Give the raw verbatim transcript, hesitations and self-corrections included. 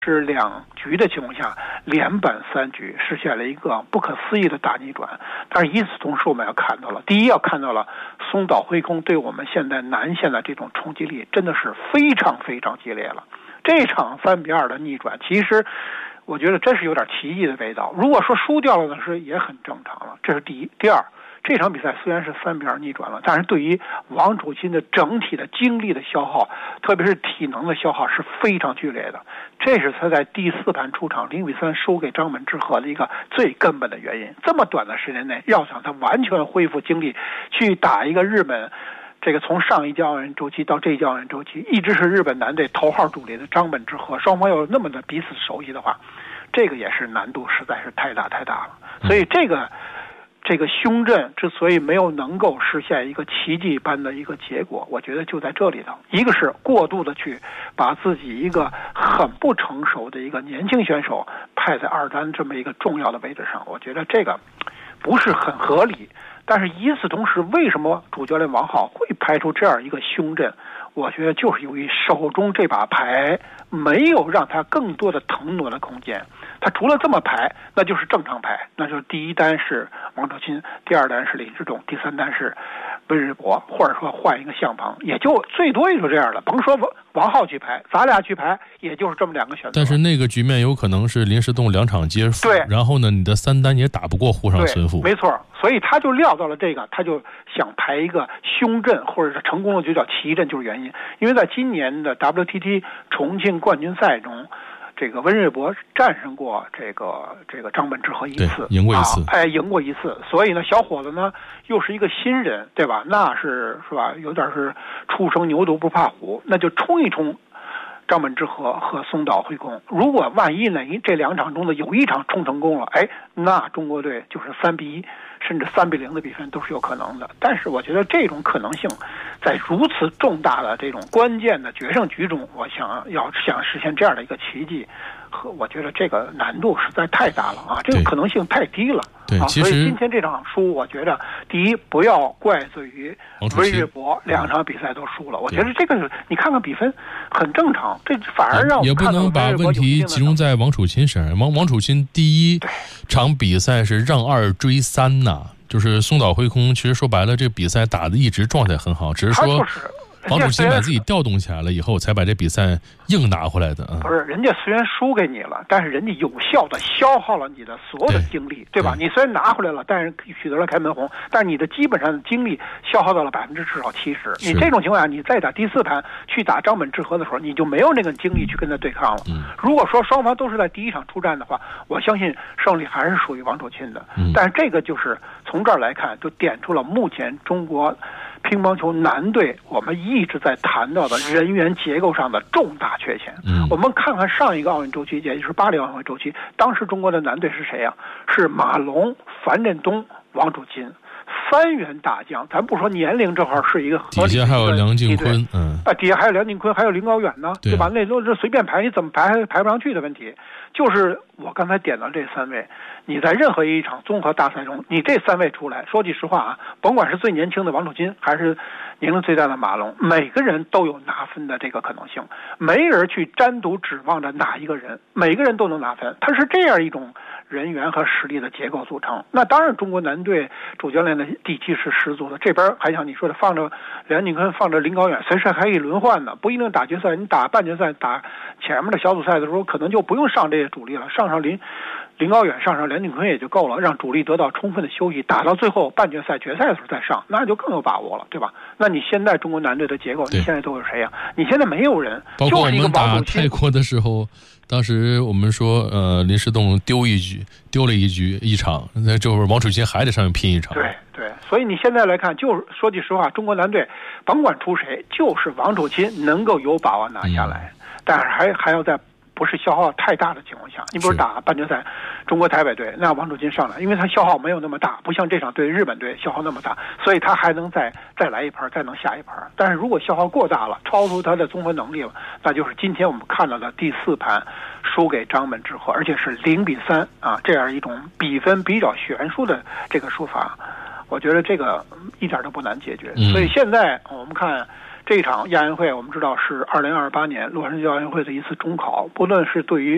是两局的情况下连扳三局，实现了一个不可思议的大逆转。但是与此同时，我们要看到了，第一要看到了松岛辉空对我们现在南线的这种冲击力真的是非常非常激烈了。这场三比二的逆转，其实我觉得真是有点奇迹的味道。如果说输掉了呢，是也很正常了。这是第一。第二，这场比赛虽然是三比二逆转了，但是对于王楚钦的整体的精力的消耗，特别是体能的消耗是非常剧烈的。这是他在第四盘出场零比三输给张本智和的一个最根本的原因。这么短的时间内，要想他完全恢复精力去打一个日本，这个从上一届奥运周期到这一届奥运周期一直是日本男队头号主力的张本智和，双方有那么的彼此熟悉的话，这个也是难度实在是太大太大了。所以这个这个胸阵之所以没有能够实现一个奇迹般的一个结果，我觉得就在这里头。一个是过度的去把自己一个很不成熟的一个年轻选手派在二单这么一个重要的位置上，我觉得这个不是很合理。但是与此同时，为什么主教练王皓会派出这样一个胸阵？我觉得就是由于手中这把牌没有让他更多的腾挪的空间。他除了这么排，那就是正常排，那就是第一单是王楚钦，第二单是林志仲，第三单是温日博，或者说换一个相旁，也就最多也就这样了。甭说王皓去排，咱俩去排，也就是这么两个选择。 但是那个局面有可能是林士栋两场皆负， 对， 然后呢，你的三单也打不过沪上孙富， 没错。所以他就料到了这个，他就想排一个胸阵，或者是成功的就叫奇阵，就是原因。因为在今年的 W T T 重庆冠军赛中，这个温日博战胜过这个这个张本智和一次， 赢过一次， 啊、哎，赢过一次。所以呢，小伙子呢又是一个新人，对吧？那是是吧？有点是初生牛犊不怕虎，那就冲一冲张本智和和松岛辉空。如果万一呢，这两场中的有一场冲成功了，哎，那中国队就是三比一，甚至三比零的比分都是有可能的。但是我觉得这种可能性，在如此重大的这种关键的决胜局中，我想要想实现这样的一个奇迹，和我觉得这个难度实在太大了啊，这个可能性太低了。 对， 啊， 其实所以今天这场输，我觉得第一不要怪罪于温日博，两场比赛都输了。我觉得这个你看看比分很正常，这反而让我也不能把问题集中在王楚钦身上。王王楚钦第一场比赛是让二追三呐、啊，就是松岛辉空。其实说白了，这比赛打的一直状态很好，只是说王楚钦把自己调动起来了以后，才把这比赛硬拿回来的啊。 不是，人家虽然输给你了，但是人家有效的消耗了你的所有的精力， 对, 对吧？你虽然拿回来了，但是取得了开门红，但是你的基本上的精力消耗到了百分之至少七十。你这种情况下，你再打第四盘去打张本智和的时候，你就没有那个精力去跟他对抗了。嗯、如果说双方都是在第一场出战的话，我相信胜利还是属于王楚钦的。嗯、但是这个就是从这儿来看，就点出了目前中国乒乓球男队我们一直在谈到的人员结构上的重大缺陷。嗯，我们看看上一个奥运周期，也就是巴黎奥运会周期，当时中国的男队是谁呀、啊？是马龙、樊振东、王楚钦三员大将。咱不说年龄正好是一个合理的， 底下还有梁靖昆，嗯， 啊，底下还有梁靖昆，还有林高远呢，对, 对吧？那都是随便排，你怎么排还排不上去的问题。就是我刚才点到这三位，你在任何一场综合大赛中，你这三位出来，说句实话啊，甭管是最年轻的王楚钦，还是年龄最大的马龙，每个人都有拿分的这个可能性，没人去单独指望着哪一个人，每个人都能拿分，它是这样一种人员和实力的结构组成。那当然，中国男队主教练的底气是十足的。这边还像你说的，放着梁靖昆，放着林高远，随时还可以轮换的，不一定打决赛。你打半决赛、打前面的小组赛的时候，可能就不用上这些主力了，上上林林高远，上上梁靖昆也就够了，让主力得到充分的休息，打到最后半决赛、决赛的时候再上，那就更有把握了，对吧？那你现在中国男队的结构，你现在都有谁呀、啊？你现在没有人， 包括我们打泰国的时候。当时我们说，呃，林士栋丢一局，丢了一局一场，那就是王楚钦还得上去拼一场。 对对，所以你现在来看，就是说句实话，中国男队甭管出谁，就是王楚钦能够有把握拿下来，嗯、但是还还要在不是消耗太大的情况下。你比如打半决赛，中国台北队，那王楚钦上来，因为他消耗没有那么大，不像这场对日本队消耗那么大，所以他还能再再来一盘，再能下一盘。但是如果消耗过大了，超出他的综合能力了，那就是今天我们看到的第四盘输给张本智和，而且是零比三啊，这样一种比分比较悬殊的这个输法，我觉得这个一点都不难解决。嗯、所以现在我们看这场亚运会，我们知道是二零二八年洛杉矶奥运会的一次中考，不论是对于